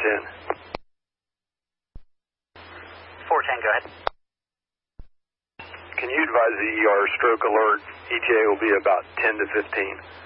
410. 410, go ahead. Can you advise the ER stroke alert? ETA will be about 10 to 15.